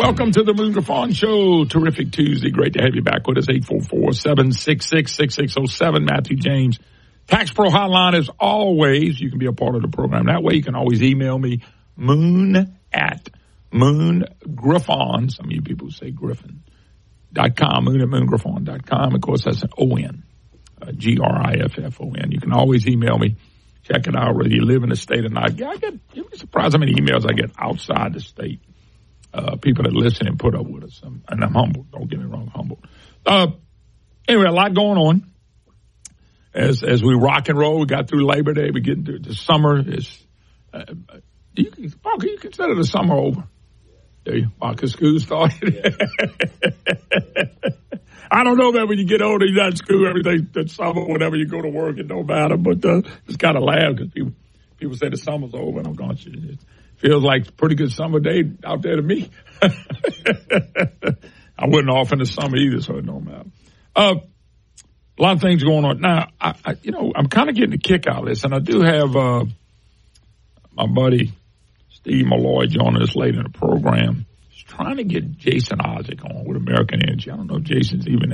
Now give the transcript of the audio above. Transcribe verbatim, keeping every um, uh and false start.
Welcome to the Moon Griffon Show. Terrific Tuesday. Great to have you back with us. eight four four, seven six six, six six zero seven. Matthew James. Tax Pro Hotline as always. You can be a part of the program. That way you can always email me, moon at moon griffon. Some of you people say griffin dot com, moon at moon griffon dot com. Of course, that's an O N, uh, G R I F F O N. You can always email me. Check it out, whether you live in the state or not. I get, you'd be surprised how many emails I get outside the state. Uh, people that listen and put up with us. I'm, and I'm humbled. Don't get me wrong, humbled. Uh, anyway, a lot going on. As as we rock and roll, we got through Labor Day. We get into the summer. Is uh, you, Parker, you consider the summer over? Do you? Parker, school started. I don't know that when you get older, you're not in school every day. That summer, whenever you go to work, it don't matter. But uh, it's kind of laugh because people people say the summer's over, and I'm going, shit. Feels like a pretty good summer day out there to me. I wasn't off in the summer either, so it don't matter. Uh, a lot of things going on. Now, I, I, you know, I'm kind of getting a kick out of this, and I do have uh, my buddy Steve Malloy joining us late in the program. He's trying to get Jason Isaac on with American Energy. I don't know if Jason's even